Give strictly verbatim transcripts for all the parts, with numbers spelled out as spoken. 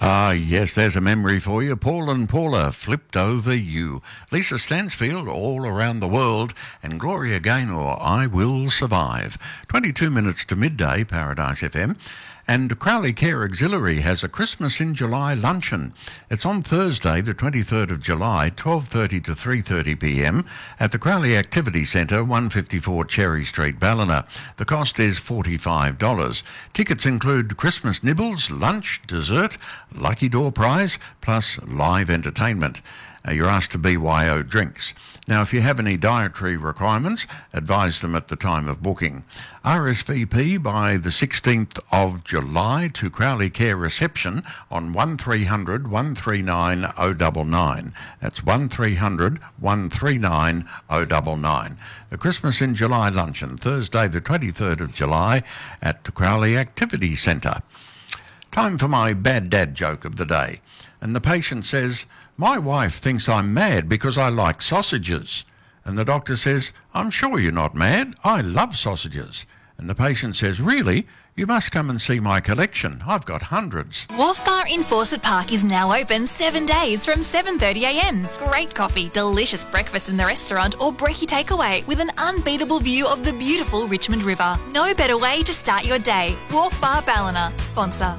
Ah, yes, there's a memory for you. Paul and Paula, Flipped Over You. Lisa Stansfield, All Around the World. And Gloria Gaynor, I Will Survive. twenty-two minutes to midday, Paradise F M. And Crowley Care Auxiliary has a Christmas in July luncheon. It's on Thursday, the twenty-third of July, twelve thirty to three thirty p m at the Crowley Activity Centre, one fifty-four Cherry Street, Ballina. The cost is forty-five dollars. Tickets include Christmas nibbles, lunch, dessert, lucky door prize, plus live entertainment. Uh, you're asked to B Y O drinks. Now, if you have any dietary requirements, advise them at the time of booking. R S V P by the sixteenth of July to Crowley Care Reception on one three hundred, one three nine, oh nine nine. That's one three hundred, one three nine, oh nine nine. The Christmas in July luncheon, Thursday the twenty-third of July at the Crowley Activity Centre. Time for my bad dad joke of the day. And the patient says, "My wife thinks I'm mad because I like sausages." And the doctor says, "I'm sure you're not mad. I love sausages." And the patient says, "Really? You must come and see my collection. I've got hundreds." Wharf Bar in Fawcett Park is now open seven days from seven thirty a m. Great coffee, delicious breakfast in the restaurant or brekkie takeaway with an unbeatable view of the beautiful Richmond River. No better way to start your day. Wharf Bar Ballina, sponsor.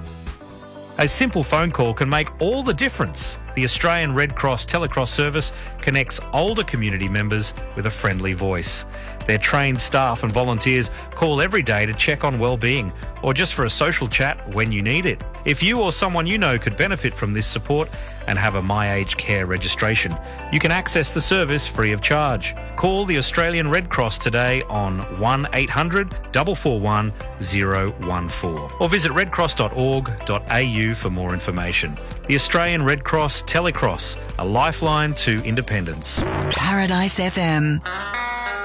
A simple phone call can make all the difference. The Australian Red Cross Telecross service connects older community members with a friendly voice. Their trained staff and volunteers call every day to check on well-being or just for a social chat when you need it. If you or someone you know could benefit from this support and have a My Aged Care registration, you can access the service free of charge. Call the Australian Red Cross today on one eight hundred, four four one, zero one four or visit redcross dot org dot a u for more information. The Australian Red Cross Telecross, a lifeline to independence. Paradise F M.